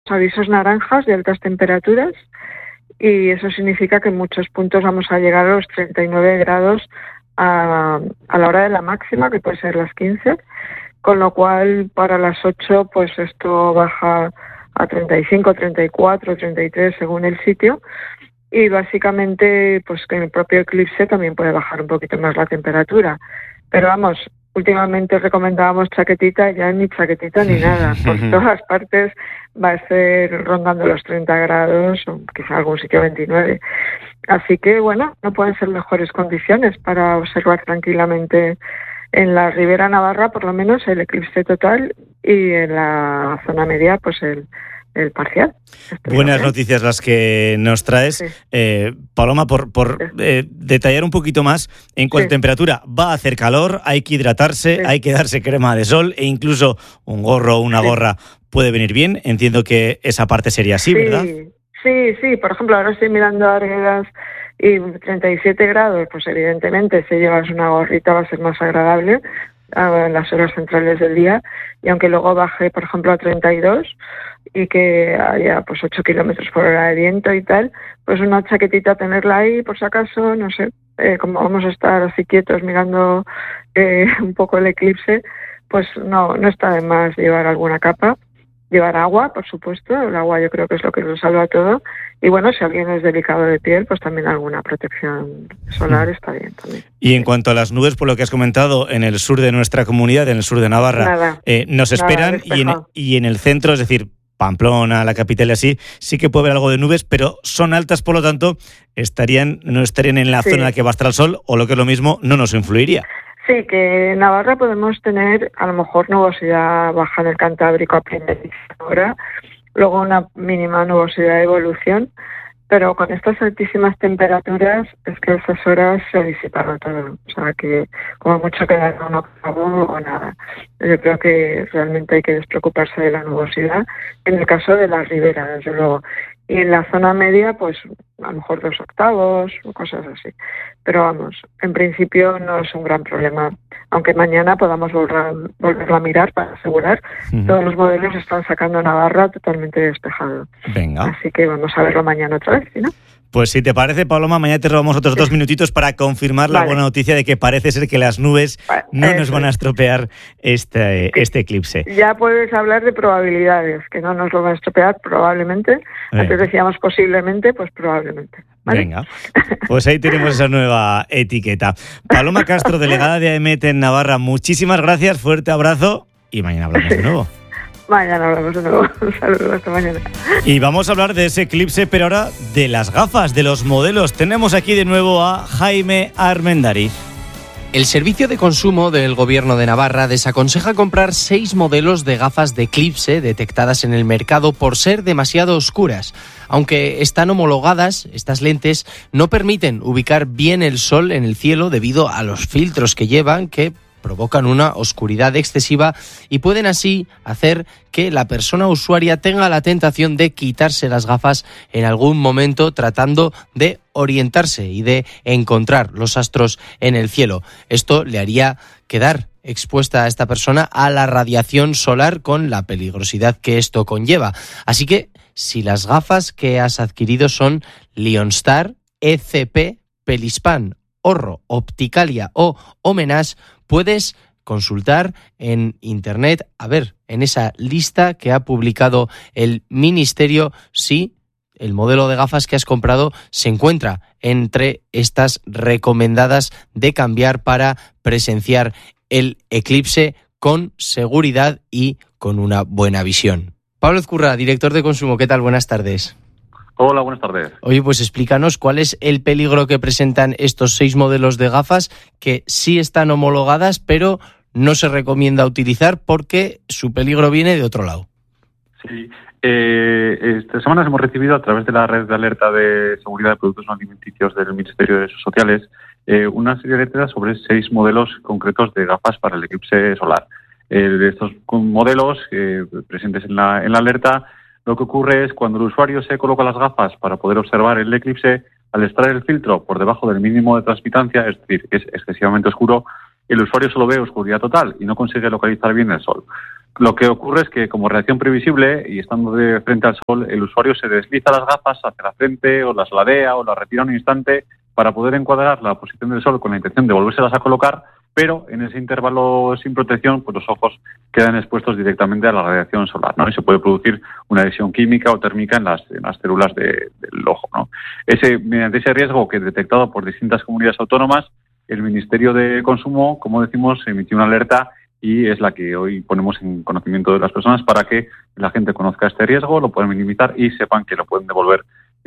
avisos naranjas de altas temperaturas, y eso significa que en muchos puntos vamos a llegar a los 39 grados a la hora de la máxima, que puede ser las 15, con lo cual para las 8 pues esto baja a 35, 34, 33 según el sitio, y básicamente pues que en el propio eclipse también puede bajar un poquito más la temperatura. Pero vamos, últimamente recomendábamos chaquetita, ya ni chaquetita ni nada. Por todas partes va a ser rondando los 30 grados, o quizá algún sitio 29. Así que, bueno, no pueden ser mejores condiciones para observar tranquilamente en la Ribera Navarra, por lo menos, el eclipse total, y en la zona media, pues el parcial. Buenas noticias las que nos traes. Sí. Paloma, por detallar un poquito más, en cuanto a temperatura, va a hacer calor, hay que hidratarse, hay que darse crema de sol, e incluso un gorro o una gorra puede venir bien. Entiendo que esa parte sería así, ¿verdad? Sí. Por ejemplo, ahora estoy mirando Arguedas y 37 grados, pues evidentemente si llevas una gorrita va a ser más agradable en las horas centrales del día, y aunque luego baje, por ejemplo, a 32 y que haya pues 8 kilómetros por hora de viento y tal, pues una chaquetita tenerla ahí por si acaso, no sé, como vamos a estar así quietos mirando un poco el eclipse, pues no está de más llevar alguna capa. Llevar agua, por supuesto, el agua yo creo que es lo que nos salva todo. Y bueno, si alguien es delicado de piel, pues también alguna protección solar está bien también. Y en cuanto a las nubes, por lo que has comentado, en el sur de nuestra comunidad, en el sur de Navarra, nos esperan, y en el centro, es decir, Pamplona, la capital y así, sí que puede haber algo de nubes, pero son altas, por lo tanto, no estarían en la zona en la que va a estar el sol, o lo que es lo mismo, no nos influiría. Sí, que en Navarra podemos tener a lo mejor nubosidad baja en el Cantábrico a primera hora, luego una mínima nubosidad de evolución, pero con estas altísimas temperaturas es que a esas horas se disipará todo, o sea que como mucho quedará un octavo o nada. Yo creo que realmente hay que despreocuparse de la nubosidad en el caso de la ribera, desde luego. Y en la zona media, pues a lo mejor 2 octavos o cosas así. Pero vamos, en principio no es un gran problema. Aunque mañana podamos volverlo a mirar para asegurar. Todos los modelos están sacando Navarra totalmente despejado. Venga. Así que vamos a verlo mañana otra vez, ¿sí, no? Pues si te parece, Paloma, mañana te robamos otros 2 minutitos para confirmar la buena noticia de que parece ser que las nubes no nos van a estropear este eclipse. Ya puedes hablar de probabilidades, que no nos lo van a estropear probablemente. Antes decíamos posiblemente, pues probablemente. ¿Vale? Venga, pues ahí tenemos esa nueva etiqueta. Paloma Castro, delegada de AEMET en Navarra, muchísimas gracias, fuerte abrazo y mañana hablamos de nuevo. Mañana hablamos de nuevo. Un saludo, hasta mañana. Y vamos a hablar de ese eclipse, pero ahora de las gafas, de los modelos. Tenemos aquí de nuevo a Jaime Armendariz. El Servicio de Consumo del Gobierno de Navarra desaconseja comprar 6 modelos de gafas de eclipse detectadas en el mercado por ser demasiado oscuras. Aunque están homologadas, estas lentes no permiten ubicar bien el sol en el cielo debido a los filtros que llevan, que provocan una oscuridad excesiva y pueden así hacer que la persona usuaria tenga la tentación de quitarse las gafas en algún momento tratando de orientarse y de encontrar los astros en el cielo. Esto le haría quedar expuesta a esta persona a la radiación solar con la peligrosidad que esto conlleva. Así que si las gafas que has adquirido son Leonstar, ECP, Pelispan, Orro, Opticalia o Homenage, puedes consultar en internet, a ver, en esa lista que ha publicado el Ministerio, si el modelo de gafas que has comprado se encuentra entre estas recomendadas de cambiar para presenciar el eclipse con seguridad y con una buena visión. Pablo Ezcurra, director de consumo, ¿qué tal? Buenas tardes. Hola, buenas tardes. Oye, pues explícanos cuál es el peligro que presentan estos 6 modelos de gafas que sí están homologadas, pero no se recomienda utilizar porque su peligro viene de otro lado. Sí, esta semana hemos recibido a través de la red de alerta de seguridad de productos no alimenticios del Ministerio de Derechos Sociales una serie de letras sobre 6 modelos concretos de gafas para el eclipse solar. De estos modelos presentes en la alerta, lo que ocurre es cuando el usuario se coloca las gafas para poder observar el eclipse, al extraer el filtro por debajo del mínimo de transmitancia, es decir, que es excesivamente oscuro, el usuario solo ve oscuridad total y no consigue localizar bien el sol. Lo que ocurre es que, como reacción previsible y estando de frente al sol, el usuario se desliza las gafas hacia la frente o las ladea o las retira un instante para poder encuadrar la posición del sol con la intención de volvérselas a colocar, pero en ese intervalo sin protección, pues los ojos quedan expuestos directamente a la radiación solar, ¿no? Y se puede producir una lesión química o térmica en las células del ojo, ¿no? Mediante ese riesgo que detectado por distintas comunidades autónomas, el Ministerio de Consumo, como decimos, emitió una alerta y es la que hoy ponemos en conocimiento de las personas para que la gente conozca este riesgo, lo puedan minimizar y sepan que lo pueden devolver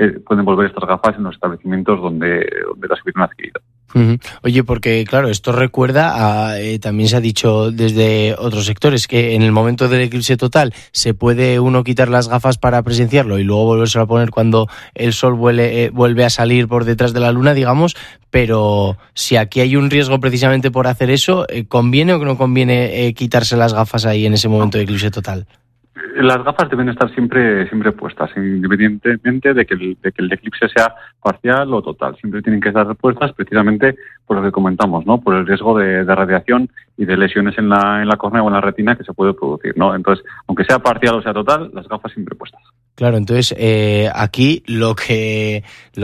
estas gafas en los establecimientos donde las hubieran adquirido. Uh-huh. Oye, porque claro, esto recuerda a, también se ha dicho desde otros sectores, que en el momento del eclipse total se puede uno quitar las gafas para presenciarlo y luego volverse a poner cuando el sol vuelve a salir por detrás de la luna, digamos, pero si aquí hay un riesgo precisamente por hacer eso, ¿conviene o no conviene quitarse las gafas ahí en ese momento de eclipse total? Las gafas deben estar siempre puestas, independientemente de que el eclipse sea parcial o total. Siempre tienen que estar puestas precisamente por lo que comentamos, ¿no? Por el riesgo de radiación y de lesiones en la córnea o en la retina que se puede producir, ¿no? Entonces, aunque sea parcial o sea total, las gafas siempre puestas. Claro, entonces aquí lo que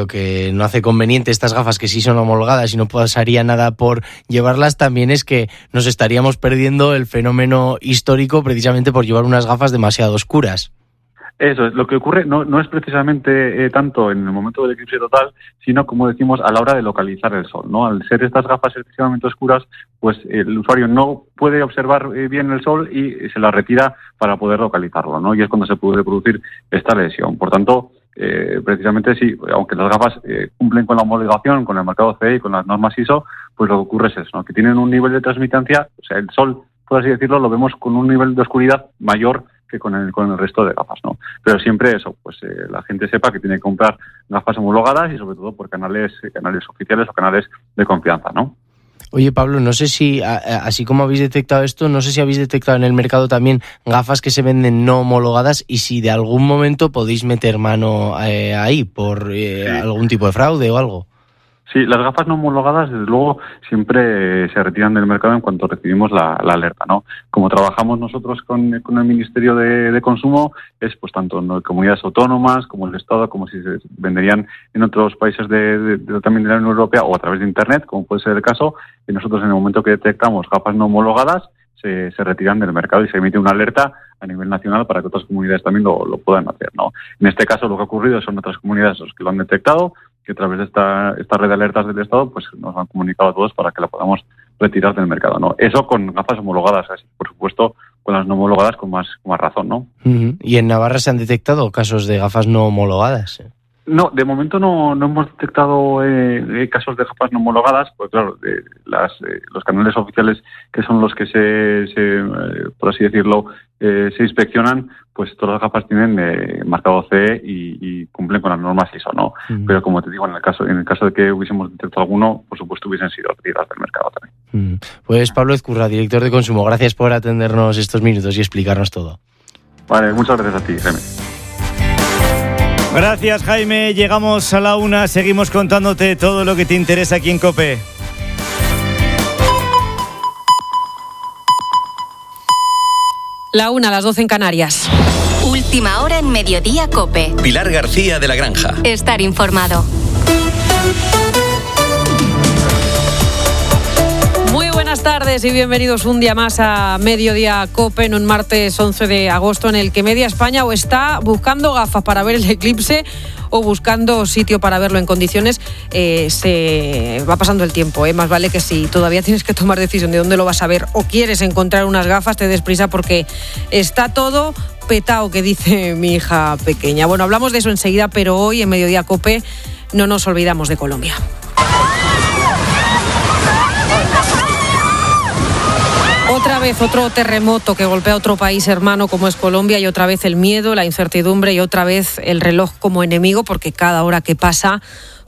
no hace conveniente estas gafas, que sí son homologadas y no pasaría nada por llevarlas, también es que nos estaríamos perdiendo el fenómeno histórico precisamente por llevar unas gafas demasiado oscuras. Eso es, lo que ocurre no es precisamente tanto en el momento del eclipse total, sino, como decimos, a la hora de localizar el sol, ¿no? Al ser estas gafas excesivamente oscuras, pues el usuario no puede observar bien el sol y se la retira para poder localizarlo, ¿no? Y es cuando se puede producir esta lesión. Por tanto, precisamente sí, aunque las gafas cumplen con la homologación, con el marcado CE y con las normas ISO, pues lo que ocurre es eso, ¿no? Que tienen un nivel de transmitancia, o sea, el sol, por así decirlo, lo vemos con un nivel de oscuridad mayor que con el resto de gafas, ¿no? Pero siempre eso, pues la gente sepa que tiene que comprar gafas homologadas y sobre todo por canales oficiales o canales de confianza, ¿no? Oye, Pablo, no sé si, así como habéis detectado esto, no sé si habéis detectado en el mercado también gafas que se venden no homologadas y si de algún momento podéis meter mano ahí por algún tipo de fraude o algo. Sí, las gafas no homologadas, desde luego, siempre se retiran del mercado en cuanto recibimos la alerta, ¿no? Como trabajamos nosotros con el Ministerio de Consumo, es pues tanto en comunidades autónomas como el Estado, como si se venderían en otros países también de la Unión Europea o a través de Internet, como puede ser el caso, y nosotros en el momento que detectamos gafas no homologadas, se retiran del mercado y se emite una alerta a nivel nacional para que otras comunidades también lo puedan hacer, ¿no? En este caso lo que ha ocurrido son otras comunidades los que lo han detectado, que a través de esta red de alertas del Estado pues nos han comunicado a todos para que la podamos retirar del mercado, ¿no? Eso con gafas homologadas, así, por supuesto, con las no homologadas con más razón, ¿no? Uh-huh. ¿Y en Navarra se han detectado casos de gafas no homologadas? No, de momento no hemos detectado casos de gafas no homologadas, pues claro, los canales oficiales que son los que por así decirlo, se inspeccionan, pues todas las gafas tienen marcado CE y cumplen con las normas ISO, ¿no? Uh-huh. Pero como te digo, en el caso de que hubiésemos detectado alguno, por supuesto hubiesen sido retiradas del mercado también. Uh-huh. Pues Pablo Ezcurra, director de Consumo, gracias por atendernos estos minutos y explicarnos todo. Vale, muchas gracias a ti, Jaime. Gracias, Jaime. Llegamos a la 1, seguimos contándote todo lo que te interesa aquí en COPE. La 1, las 12 en Canarias. Última hora en Mediodía COPE. Pilar García de la Granja. Estar informado. Buenas tardes y bienvenidos un día más a Mediodía COPE en un martes 11 de agosto en el que media España o está buscando gafas para ver el eclipse o buscando sitio para verlo en condiciones. Se va pasando el tiempo, más vale que si todavía tienes que tomar decisión de dónde lo vas a ver o quieres encontrar unas gafas, te des prisa porque está todo petao, que dice mi hija pequeña. Bueno, hablamos de eso enseguida, pero hoy en Mediodía COPE no nos olvidamos de Colombia. Otra vez otro terremoto que golpea a otro país hermano como es Colombia y otra vez el miedo, la incertidumbre y otra vez el reloj como enemigo porque cada hora que pasa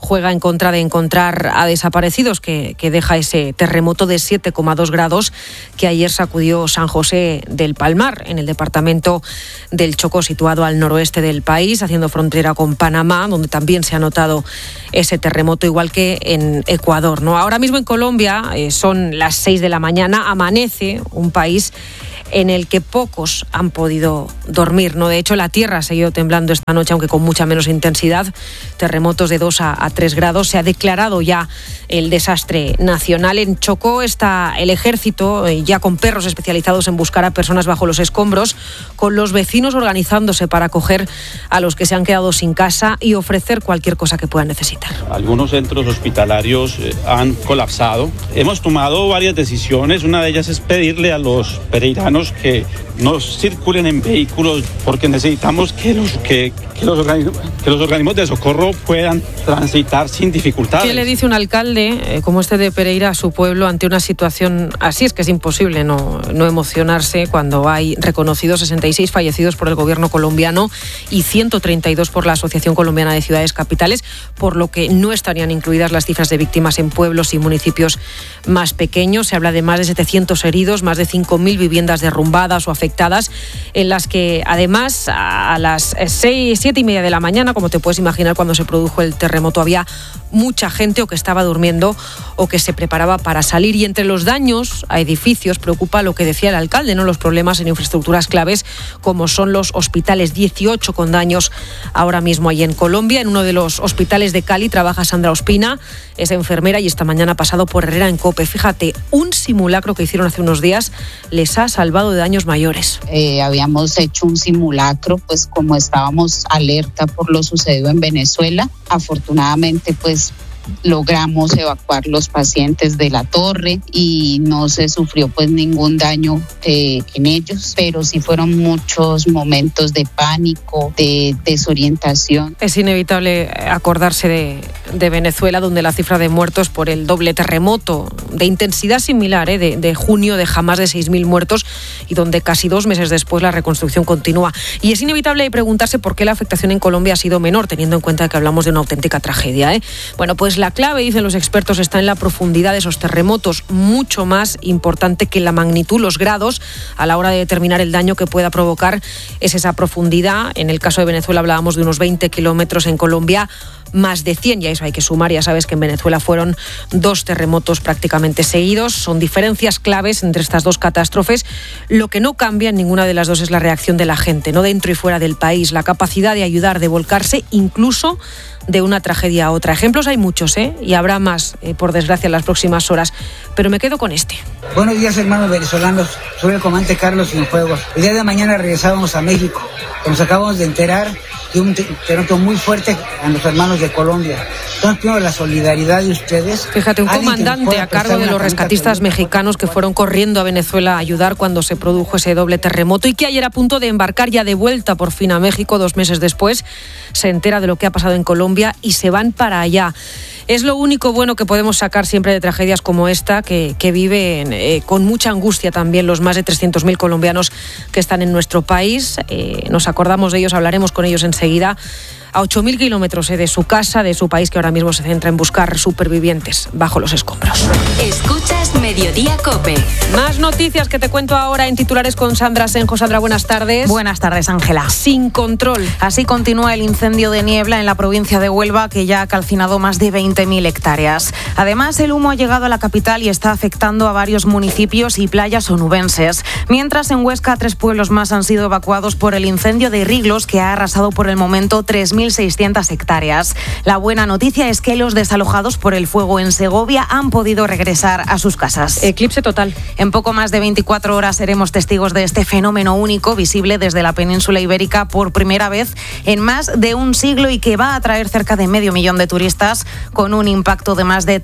juega en contra de encontrar a desaparecidos que deja ese terremoto de 7,2 grados que ayer sacudió San José del Palmar, en el departamento del Chocó, situado al noroeste del país, haciendo frontera con Panamá, donde también se ha notado ese terremoto, igual que en Ecuador, ¿no? Ahora mismo en Colombia son las 6 de la mañana, amanece un país en el que pocos han podido dormir, ¿no? De hecho, la tierra ha seguido temblando esta noche, aunque con mucha menos intensidad. Terremotos de 2 a 3 grados. Se ha declarado ya el desastre nacional. En Chocó está el ejército, ya con perros especializados en buscar a personas bajo los escombros, con los vecinos organizándose para acoger a los que se han quedado sin casa y ofrecer cualquier cosa que puedan necesitar. Algunos centros hospitalarios han colapsado. Hemos tomado varias decisiones. Una de ellas es pedirle a los pereiranos que no circulen en vehículos, porque necesitamos que los organismos de socorro puedan transitar sin dificultades. ¿Qué le dice un alcalde como este de Pereira a su pueblo ante una situación así? Es que es imposible no emocionarse cuando hay reconocidos 66 fallecidos por el gobierno colombiano y 132 por la Asociación Colombiana de Ciudades Capitales, por lo que no estarían incluidas las cifras de víctimas en pueblos y municipios más pequeños. Se habla de más de 700 heridos, más de 5.000 viviendas derrumbadas o afectadas, en las que además a las 7:30 de la mañana, como te puedes imaginar, cuando se produjo el terremoto, había mucha gente o que estaba durmiendo o que se preparaba para salir. Y entre los daños a edificios preocupa lo que decía el alcalde, ¿no? Los problemas en infraestructuras claves como son los hospitales, 18 con daños ahora mismo ahí en Colombia. En uno de los hospitales de Cali trabaja Sandra Ospina, es enfermera y esta mañana ha pasado por Herrera en COPE. Fíjate, un simulacro que hicieron hace unos días les ha salvado de daños mayores. Habíamos hecho un simulacro, pues como estábamos alerta por lo sucedido en Venezuela, afortunadamente pues logramos evacuar los pacientes de la torre y no se sufrió pues ningún daño en ellos, pero sí fueron muchos momentos de pánico, de desorientación. Es inevitable acordarse de Venezuela, donde la cifra de muertos por el doble terremoto de intensidad similar de junio deja más de 6.000 muertos y donde casi 2 meses después la reconstrucción continúa. Y es inevitable preguntarse por qué la afectación en Colombia ha sido menor, teniendo en cuenta que hablamos de una auténtica tragedia, Bueno, pues la clave, dicen los expertos, está en la profundidad de esos terremotos, mucho más importante que la magnitud, los grados, a la hora de determinar el daño que pueda provocar es esa profundidad. En el caso de Venezuela hablábamos de unos 20 kilómetros, en Colombia más de 100, y a eso hay que sumar, ya sabes que en Venezuela fueron 2 terremotos prácticamente seguidos. Son diferencias claves entre estas 2 catástrofes. Lo que no cambia en ninguna de las 2 es la reacción de la gente, no dentro y fuera del país, la capacidad de ayudar, de volcarse incluso de una tragedia a otra. Ejemplos hay muchos, y habrá más, por desgracia, en las próximas horas, pero me quedo con este. Buenos días, hermanos venezolanos. Soy el comandante Carlos Cienfuegos. El día de mañana regresábamos a México. Nos acabamos de enterar de un terremoto muy fuerte a los hermanos de Colombia. Entonces pido la solidaridad de ustedes. Fíjate, un comandante a cargo de los rescatistas mexicanos que fueron corriendo a Venezuela a ayudar cuando se produjo ese doble terremoto y que ayer, a punto de embarcar ya de vuelta por fin a México 2 meses después, se entera de lo que ha pasado en Colombia y se van para allá. Es lo único bueno que podemos sacar siempre de tragedias como esta, que viven con mucha angustia también los más de 300.000 colombianos que están en nuestro país. Nos acordamos de ellos, hablaremos con ellos enseguida. A 8.000 kilómetros de su casa, de su país, que ahora mismo se centra en buscar supervivientes bajo los escombros. Escuchas Mediodía COPE. Más noticias que te cuento ahora en titulares con Sandra Senjo. Sandra, buenas tardes. Buenas tardes, Ángela. Sin control. Así continúa el incendio de niebla en la provincia de Huelva, que ya ha calcinado más de 20.000 hectáreas. Además, el humo ha llegado a la capital y está afectando a varios municipios y playas onubenses. Mientras, en Huesca, 3 pueblos más han sido evacuados por el incendio de Riglos, que ha arrasado por el momento 3.600 hectáreas. La buena noticia es que los desalojados por el fuego en Segovia han podido regresar a sus casas. Eclipse total. En poco más de 24 horas seremos testigos de este fenómeno único, visible desde la península ibérica por primera vez en más de un siglo y que va a atraer cerca de 500.000 de turistas con un impacto de más de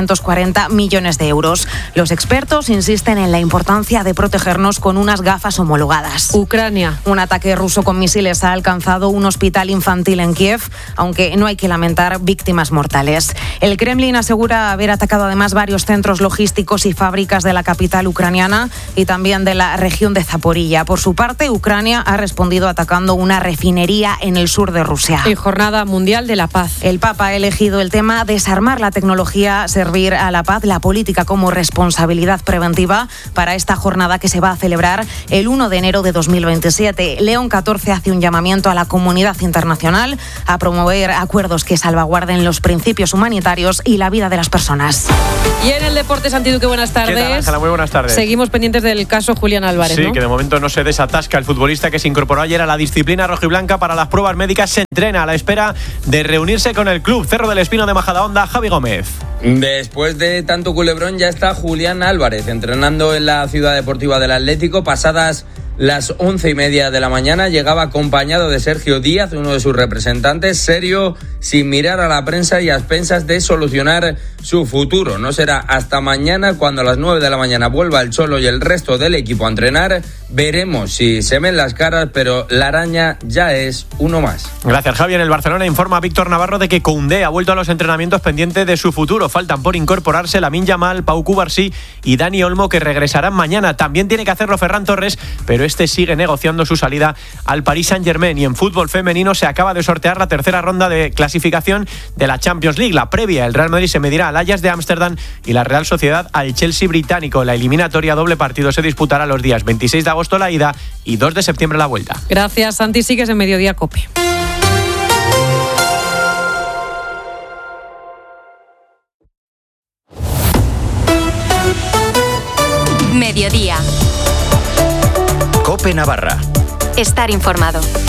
340 millones de euros. Los expertos insisten en la importancia de protegernos con unas gafas homologadas. Ucrania. Un ataque ruso con misiles ha alcanzado un hospital infantil en Kiev, aunque no hay que lamentar víctimas mortales. El Kremlin asegura haber atacado además varios centros logísticos y fábricas de la capital ucraniana y también de la región de Zaporilla. Por su parte, Ucrania ha respondido atacando una refinería en el sur de Rusia. Y Jornada Mundial de la Paz. El Papa ha elegido el tema desarmar la tecnología, servir a la paz, la política como responsabilidad preventiva para esta jornada que se va a celebrar el 1 de enero de 2027. León XIV hace un llamamiento a la comunidad internacional a promover acuerdos que salvaguarden los principios humanitarios y la vida de las personas. Y en el deporte, Santi Duque, buenas tardes. ¿Qué tal, Ángela? Muy buenas tardes. Seguimos pendientes del caso Julián Álvarez, Sí, ¿no? que de momento no se desatasca el futbolista que se incorporó ayer a la disciplina rojiblanca para las pruebas médicas. Se entrena a la espera de reunirse con el club Cerro del Espino de Majadahonda. Javi Gómez. Después de tanto culebrón ya está Julián Álvarez entrenando en la Ciudad Deportiva del Atlético. Pasadas las 11:30 de la mañana llegaba acompañado de Sergio Díaz, uno de sus representantes, serio, sin mirar a la prensa y a expensas de solucionar su futuro. No será hasta mañana cuando a las 9 de la mañana vuelva el Cholo y el resto del equipo a entrenar. Veremos si se ven las caras, pero la araña ya es uno más. Gracias, Javi. En el Barcelona informa Víctor Navarro de que Koundé ha vuelto a los entrenamientos pendiente de su futuro. Faltan por incorporarse Lamine Yamal, Pau Cubarsí y Dani Olmo, que regresarán mañana. También tiene que hacerlo Ferran Torres, pero este sigue negociando su salida al Paris Saint-Germain. Y en fútbol femenino se acaba de sortear la tercera ronda de clasificación de la Champions League. La previa, el Real Madrid se medirá al Ajax de Ámsterdam y la Real Sociedad al Chelsea británico. La eliminatoria doble partido se disputará los días 26 de agosto la ida y 2 de septiembre la vuelta. Gracias, Santi. Sigues en Mediodía COPE. Mediodía. COPE Navarra. Estar informado.